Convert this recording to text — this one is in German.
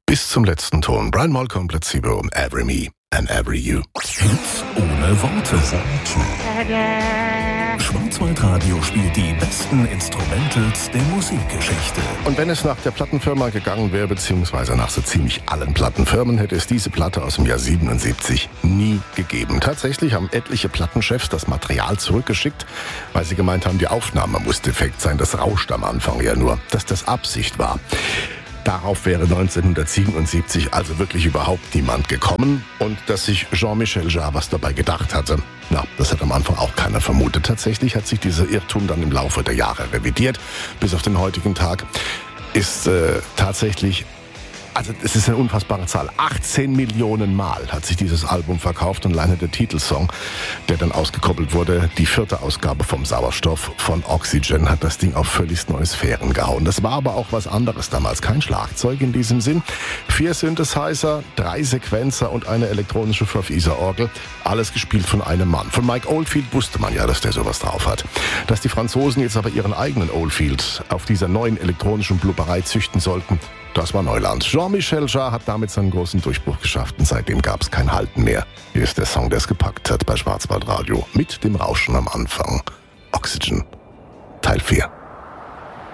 Bis zum letzten Ton. Brian Molko und Placebo, Every Me and Every You. Hits ohne Worte. Schwarzwaldradio spielt die besten Instrumentals der Musikgeschichte. Und wenn es nach der Plattenfirma gegangen wäre, beziehungsweise nach so ziemlich allen Plattenfirmen, hätte es diese Platte aus dem Jahr 77 nie gegeben. Tatsächlich haben etliche Plattenchefs das Material zurückgeschickt, weil sie gemeint haben, die Aufnahme muss defekt sein. Das rauscht am Anfang ja nur, dass das Absicht war. Darauf wäre 1977 also wirklich überhaupt niemand gekommen. Und dass sich Jean-Michel Jarre was dabei gedacht hatte, na, das hat am Anfang auch keiner vermutet. Tatsächlich hat sich dieser Irrtum dann im Laufe der Jahre revidiert. Bis auf den heutigen Tag ist tatsächlich... Also es ist eine unfassbare Zahl. 18 Millionen Mal hat sich dieses Album verkauft und alleine der Titelsong, der dann ausgekoppelt wurde, die 4. Ausgabe vom Sauerstoff von Oxygen, hat das Ding auf völlig neue Sphären gehauen. Das war aber auch was anderes damals. Kein Schlagzeug in diesem Sinn. 4 Synthesizer, 3 Sequenzer und eine elektronische Verfieser-Orgel. Alles gespielt von einem Mann. Von Mike Oldfield wusste man ja, dass der sowas drauf hat. Dass die Franzosen jetzt aber ihren eigenen Oldfield auf dieser neuen elektronischen Blubberei züchten sollten, das war Neuland. Jean-Michel Jarre hat damit seinen großen Durchbruch geschafft und seitdem gab es kein Halten mehr. Hier ist der Song, der es gepackt hat bei Schwarzwaldradio mit dem Rauschen am Anfang. Oxygen, Teil 4.